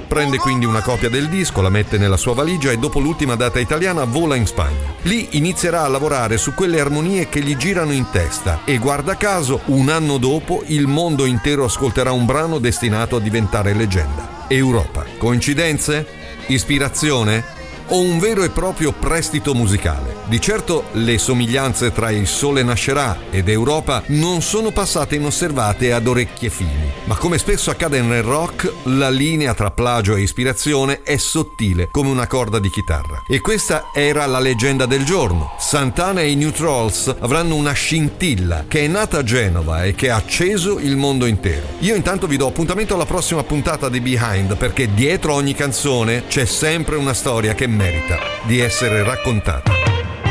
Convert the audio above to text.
prende quindi una copia del disco, la mette nella sua valigia e dopo l'ultima data italiana vola in Spagna. Lì inizierà a lavorare su quelle armonie che gli girano in testa e guarda caso, un anno dopo il mondo intero ascolterà un brano destinato a diventare leggenda. Europa. Coincidenze? Ispirazione? O un vero e proprio prestito musicale? Di certo le somiglianze tra Il Sole Nascerà ed Europa non sono passate inosservate ad orecchie fini, ma come spesso accade nel rock, la linea tra plagio e ispirazione è sottile come una corda di chitarra. E questa era la leggenda del giorno. Santana e i New Trolls avranno una scintilla che è nata a Genova e che ha acceso il mondo intero. Io intanto vi do appuntamento alla prossima puntata di Behind, perché dietro ogni canzone c'è sempre una storia che merita di essere raccontata.